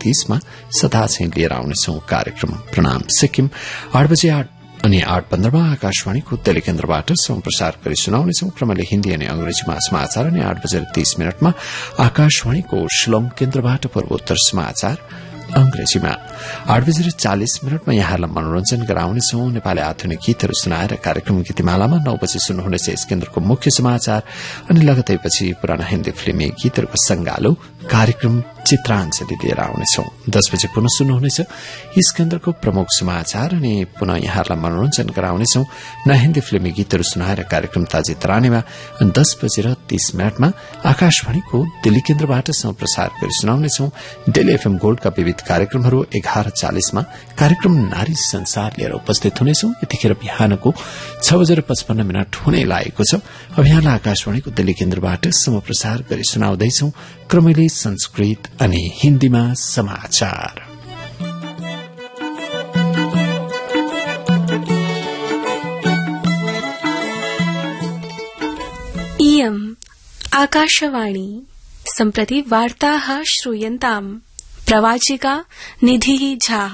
2030 मा सदा चाहिँ लिएर आउनेछौं कार्यक्रम प्रणाम सिक्किम 8 बजे 8:15 मा आकाशवाणीको दिल्ली केन्द्रबाट सम्प्रसार गरी सुनाउनेछौं क्रमले हिन्दी अनि अंग्रेजीमा समाचार अनि 8:30 मा आकाशवाणीको शिलोङ केन्द्रबाट पूर्वोत्तर समाचार अंग्रेजीमा 8:40 मा यहाँलाई मनोरञ्जन गराउनेछौं नेपाली आधुनिक गीतहरू सुनाएर कार्यक्रम गीतमालामा 9 बजे सुन्नुहुनेछ यस केन्द्रको मुख्य समाचार अनि लगतै पछि पुराना हिन्दी फिल्मी गीतहरूको संगालो कार्यक्रम चित्राञ्जली लिएर आउनेछौं 10 बजे पुनः सुन्नुहुनेछ यस केन्द्रको प्रमुख समाचार अनि पुनः यहाँलाई मनोरञ्जन गराउनेछौं नयाँ हिन्दी फिल्मी गीतहरू सुनाएर कार्यक्रम ताजी तरानीमा 10:30 मा आकाशवाणीको दिल्ली केन्द्रबाट सम्प्रसार गरी सुनाउनेछौं दिल्ली एफएम गोल्डका विविध कार्यक्रमहरू 11:40 मा कार्यक्रम नारी संसार लिएर उपस्थित हुनेछौं यतिखेर बिहानको 6:55 हुनै लागेको छ अब यहाँलाई आकाशवाणीको दिल्ली केन्द्रबाट समप्रसार गरी सुनाउँदैछौं क्रमैले संस्कृत अनि हिन्दीमा समाचार इयम् आकाशवाणी सम्प्रति वार्ताः श्रूयन्ताम् प्रवाचिका निधिः झा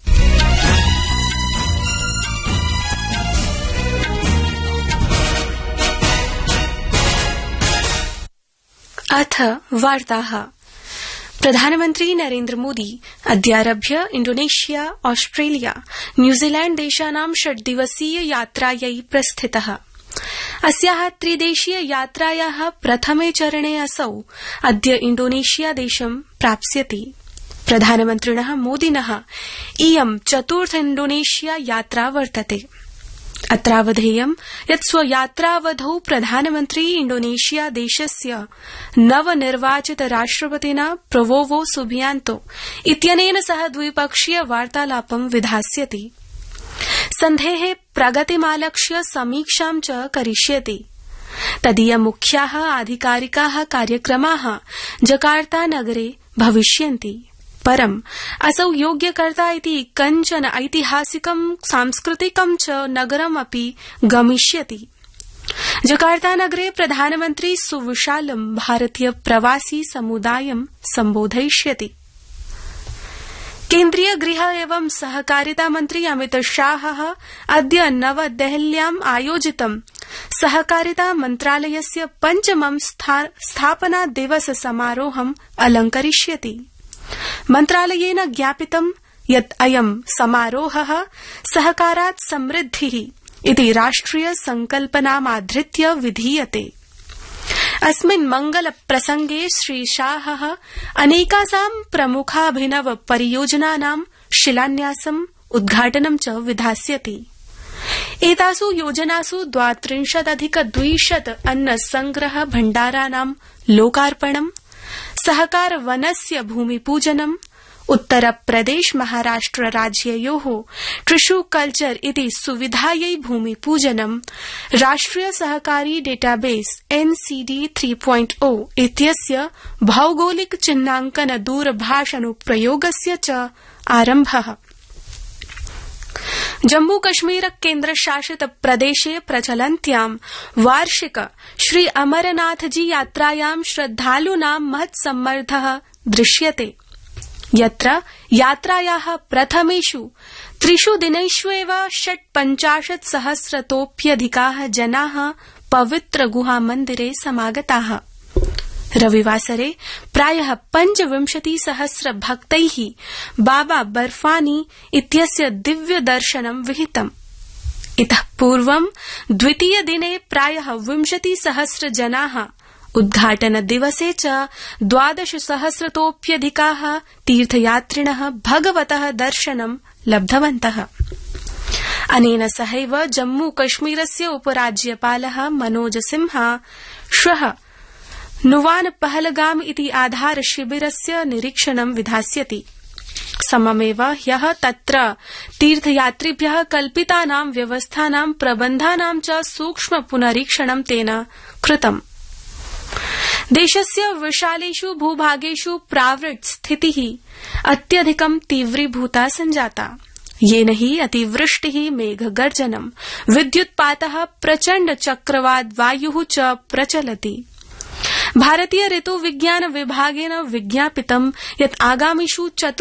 अथ वार्ताः प्रधानमन्त्री Narendra Modi अद्यारभ्य Indonesia Australia New Zealand देशानां 6 दिवसीय यात्रायै प्रस्थितः अस्याः त्रिदेशीय यात्रायाः प्रथमे चरणे असौ अद्य इण्डोनेशिया देशं प्राप्स्यति प्रधानमन्त्रिणः मोदिनः इयं चतुर्थ इण्डोनेशिया यात्रा वर्तते अत्रावधेयं यत् स्वयात्रावधौ प्रधानमन्त्री इण्डोनेशिया देशस्य नवनिर्वाचित राष्ट्रपतिना प्रबोवो सुबियांतो इत्यनेन सह द्विपक्षीय वार्तालापं विधास्यति सन्धेः प्रगतिमालक्ष्य समीक्षां च करिष्यति तदीय मुख्याः आधिकारिकाः कार्यक्रमाः जकार्ता नगरे भविष्यन्ति परम् असौ योग्यकर्ता इति कञ्चन ऐतिहासिकं सांस्कृतिकं च नगरमपि गमिष्यति जकार्ता नगरे प्रधानमन्त्री सुविशालं भारतीय प्रवासी समुदायं सम्बोधयिष्यति केन्द्रीय गृह एवं सहकारिता मन्त्री अमित शाहः अद्य नवदेहल्याम् आयोजितं सहकारिता मन्त्रालयस्य 5मं स्थापना दिवस समारोहम् अलङ्करिष्यति मन्त्रालयेन ज्ञापितं यत् अयं समारोहः सहकारात् समृद्धिः इति राष्ट्रिय संकल्पनामाधृत्य विधीयते अस्मिन् मंगल प्रसंगे श्री शाहः अनेकासां प्रमुखाभिनव परियोजनानां शिलान्यासम् उद्घाटनं च विधास्यति एतासु योजनासु 32,200 अन्न संग्रह भण्डाराणां लोकार्पणम् सहकार वनस्य भूमिपूजनम् उत्तरप्रदेश महाराष्ट्र राज्ययोः ट्रिशु कल्चर इति सुविधायै भूमिपूजनम् राष्ट्रिय सहकारी डेटाबेस NCD 3.0 इत्यस्य भौगोलिक चिह्नाङ्कन दूरभाषानुप्रयोगस्य च आरम्भः जम्मू कश्मीर केन्द्रशासित प्रदेशे प्रचलन्त्यां वार्षिक श्री अमरनाथजी यात्रायां श्रद्धालूनां महत्सम्मर्दः दृश्यते यत्र यात्रायाः प्रथमेषु 3 दिनेषु एव 56,000तोऽप्यधिकाः जनाः पवित्र गुहामन्दिरे समागताः रविवासरे प्रायः 25,000 भक्तैः बाबा बर्फानी इत्यस्य दिव्य दर्शनं विहितम् इतः पूर्वं द्वितीय दिने प्रायः 20,000 जनाः उद्घाटन दिवसे च 12,000तोऽप्यधिकाः तीर्थयात्रिणः भगवतः दर्शनं लब्धवन्तः अनेन सहैव जम्मू कश्मीरस्य उपराज्यपालः मनोज सिन्हा श्वः नुवान पहलगाम इति आधार शिबिरस्य निरीक्षणं विधास्यति सममेव ह्यः तत्र तीर्थयात्रिभ्यः कल्पितानां व्यवस्थानां प्रबन्धानां च सूक्ष्म पुनरीक्षणं तेन कृतम् देशस्य विशालेषु भूभागेषु प्रावृट् स्थितिः अत्यधिकं तीव्रीभूता सञ्जाता येन हि अतिवृष्टिः मेघगर्जनं विद्युत्पातः प्रचण्ड चक्रवात वायुः च प्रचलति भारतीय ऋतु विज्ञान विभागेन विज्ञापितं यत् आगामिषु